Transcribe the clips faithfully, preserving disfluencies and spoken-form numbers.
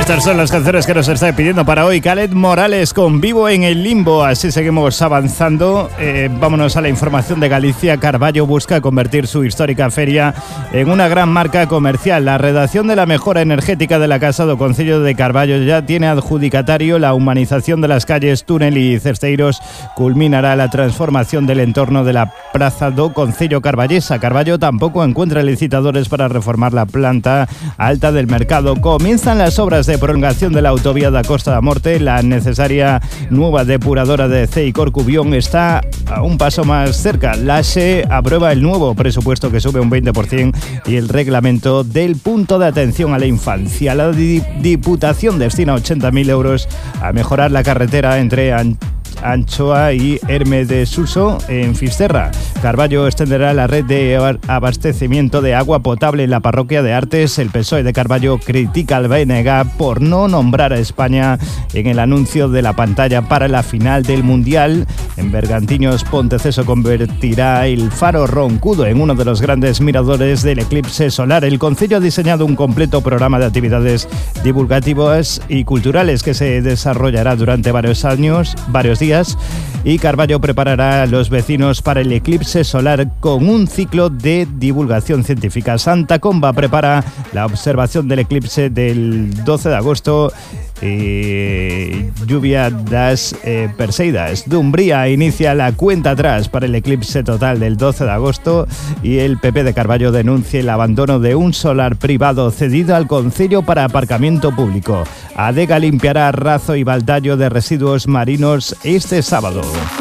Estas son las canciones que nos está pidiendo para hoy Khaled Morales con Vivo en el Limbo. Así seguimos avanzando. Eh, vámonos a la información de Galicia. Carballo busca convertir su histórica feria en una gran marca comercial. La redacción de la mejora energética de la Casa do Concello de Carballo ya tiene adjudicatario. La humanización de las calles Túnel y Cesteiros culminará la transformación del entorno de la Praza do Concello Carballesa. Carballo tampoco encuentra licitadores para reformar la planta alta del mercado. Comienzan las obras de prolongación de la autovía da Costa da Morte. La necesaria nueva depuradora de Cee y Corcubión está a un paso más cerca. La SE aprueba el nuevo presupuesto que sube un veinte por ciento y el reglamento del punto de atención a la infancia. La Diputación destina ochenta mil euros a mejorar la carretera entre An Anchoa y Herme de Suso en Fisterra. Carballo extenderá la red de abastecimiento de agua potable en la parroquia de Artes. El P S O E de Carballo critica al B N G por no nombrar a España en el anuncio de la pantalla para la final del Mundial. En Bergantiños, Ponteceso convertirá el Faro Roncudo en uno de los grandes miradores del eclipse solar. El Concello ha diseñado un completo programa de actividades divulgativas y culturales que se desarrollará durante varios años, varios días. Y Carballo preparará a los vecinos para el eclipse solar con un ciclo de divulgación científica. Santa Comba prepara la observación del eclipse del doce de agosto. Eh, lluvia das eh, Perseidas. Dumbría inicia la cuenta atrás para el eclipse total del doce de agosto y el P P de Carballo denuncia el abandono de un solar privado cedido al Concello para aparcamiento público. Adega limpiará Razo y Baldallo de residuos marinos este sábado.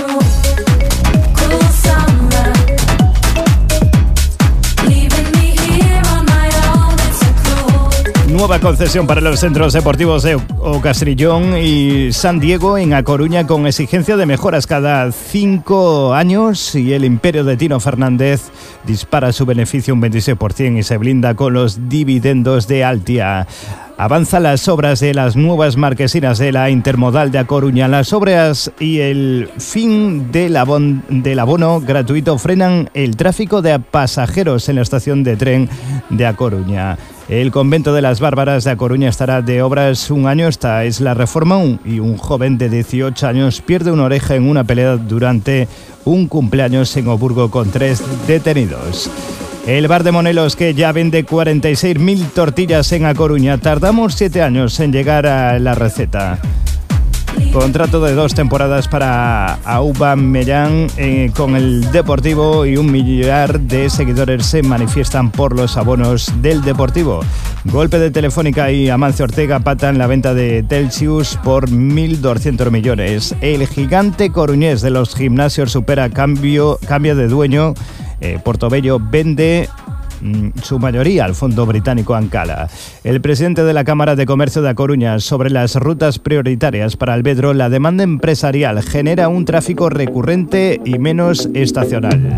Nueva concesión para los centros deportivos de O Castrillón y San Diego en A Coruña con exigencia de mejoras cada cinco años y el imperio de Tino Fernández dispara su beneficio un veintiséis por ciento y se blinda con los dividendos de Altia. Avanzan las obras de las nuevas marquesinas de la intermodal de A Coruña. Las obras y el fin del, abon, del abono gratuito frenan el tráfico de pasajeros en la estación de tren de A Coruña. El convento de las Bárbaras de A Coruña estará de obras un año. Esta es la reforma y un joven de dieciocho años pierde una oreja en una pelea durante un cumpleaños en Oburgo con tres detenidos. El bar de Monelos, que ya vende cuarenta y seis mil tortillas en A Coruña. Tardamos siete años en llegar a la receta. Contrato de dos temporadas para Aubameyang eh, con el Deportivo y un millar de seguidores se manifiestan por los abonos del Deportivo. Golpe de Telefónica y Amancio Ortega patan la venta de Telxius por mil doscientos millones. El gigante coruñés de los gimnasios supera cambio, cambio de dueño. Eh, Portobello vende su mayoría al fondo británico Ancala. El presidente de la Cámara de Comercio de A Coruña sobre las rutas prioritarias para Alvedro, la demanda empresarial genera un tráfico recurrente y menos estacional.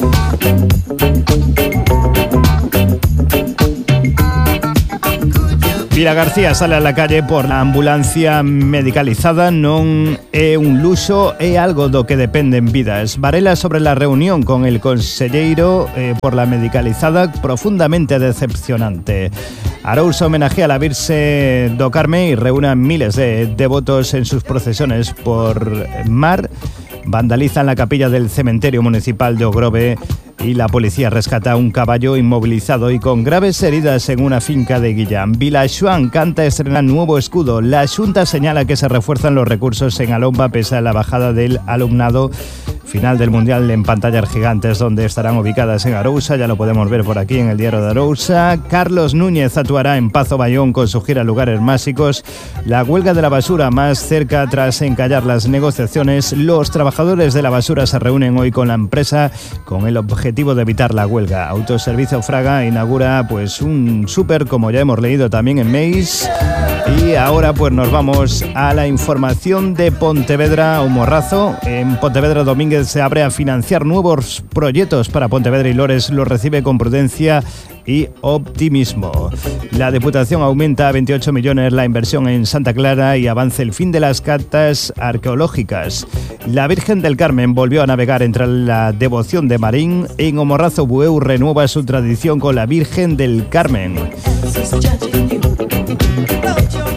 Pira García sale a la calle por la ambulancia medicalizada. Non é un luxo, é algo do que dependen vidas. Varela sobre la reunión con el conselleiro eh, por la medicalizada, profundamente decepcionante. Arousa homenajea a la Virxe do Carme y reúne miles de devotos en sus procesiones por mar. Vandalizan la capilla del cementerio municipal de Ogrove y la policía rescata un caballo inmovilizado y con graves heridas en una finca de Guillán. Vilaxuán canta estrena nuevo escudo. La Xunta señala que se refuerzan los recursos en Alomba pese a la bajada del alumnado. Final del Mundial en pantallas gigantes donde estarán ubicadas en Arousa, ya lo podemos ver por aquí en el diario de Arousa. Carlos Núñez actuará en Pazo Bayón con su gira Lugares Máxicos. La huelga de la basura más cerca tras encallar las negociaciones. Los trabajadores de la basura se reúnen hoy con la empresa con el objetivo de evitar la huelga. Autoservicio Fraga inaugura pues un súper, como ya hemos leído también en Meis. Y ahora pues nos vamos a la información de Pontevedra o Morrazo. En Pontevedra Domínguez se abre a financiar nuevos proyectos para Pontevedra y Lores los recibe con prudencia y optimismo. La Diputación aumenta a veintiocho millones la inversión en Santa Clara y avanza el fin de las catas arqueológicas. La Virgen del Carmen volvió a navegar entre la devoción de Marín. En O Morrazo Bueu renueva su tradición con la Virgen del Carmen.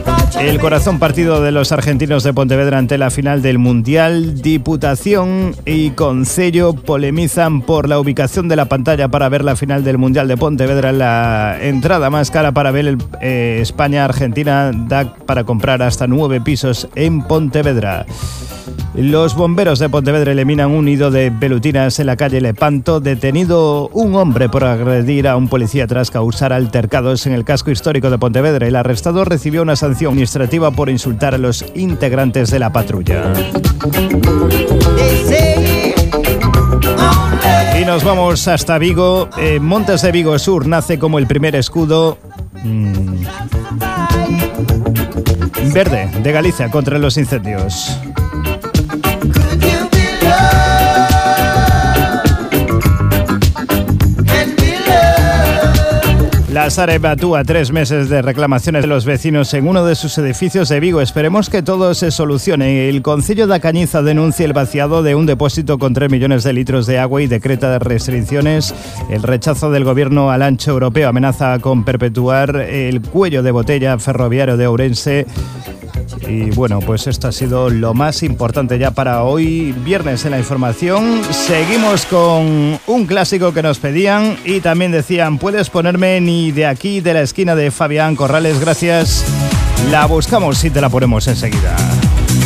El corazón partido de los argentinos de Pontevedra ante la final del Mundial. Diputación y Concello polemizan por la ubicación de la pantalla para ver la final del Mundial de Pontevedra. La entrada más cara para ver el, eh, España-Argentina da para comprar hasta nueve pisos en Pontevedra. Los bomberos de Pontevedra eliminan un nido de velutinas en la calle Lepanto. Detenido un hombre por agredir a un policía tras causar altercados en el casco histórico de Pontevedra. El arrestado recibió una sanción administrativa por insultar a los integrantes de la patrulla. Y nos vamos hasta Vigo. Eh, Montes de Vigo Sur nace como el primer escudo mmm, verde de Galicia contra los incendios. La Sareb atúa tres meses de reclamaciones de los vecinos en uno de sus edificios de Vigo. Esperemos que todo se solucione. El Concello da Cañiza denuncia el vaciado de un depósito con tres millones de litros de agua y decreta restricciones. El rechazo del gobierno al ancho europeo amenaza con perpetuar el cuello de botella ferroviario de Ourense. Y bueno, pues esto ha sido lo más importante ya para hoy, viernes en la información. Seguimos con un clásico que nos pedían y también decían, puedes ponerme ni de aquí, de la esquina de Fabián Corrales, gracias. La buscamos y te la ponemos enseguida.